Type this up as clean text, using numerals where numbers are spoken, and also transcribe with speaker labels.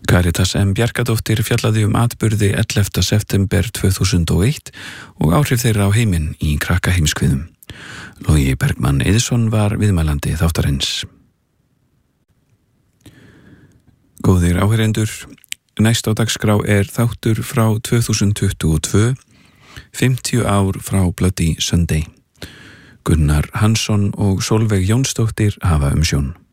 Speaker 1: Karitas M. Bjarkadóttir fjallaði atburði 11. september 2001 og áhrif þeirra á heiminn í krakkaheimskviðum. Logi Bergmann Eiðsson var viðmælandi þáttarins. Góðir áheyrendur, næst á dagskrá þáttur frá 2022, 50 ár frá Bloody Sunday. Gunnar Hansson og Sólveig Jónsdóttir hafa umsjón.